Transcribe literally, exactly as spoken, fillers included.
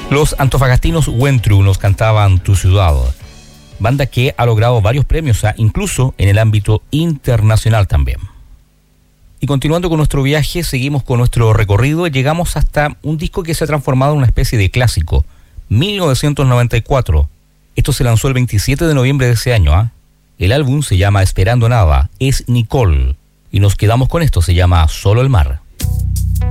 Los antofagastinos Wentru nos cantaban Tu Ciudad, banda que ha logrado varios premios, incluso en el ámbito internacional también. Y continuando con nuestro viaje, seguimos con nuestro recorrido y llegamos hasta un disco que se ha transformado en una especie de clásico, mil novecientos noventa y cuatro. Esto se lanzó el veintisiete de noviembre de ese año. ¿eh? El álbum se llama Esperando Nada, es Nicole, y nos quedamos con esto, se llama Solo el Mar.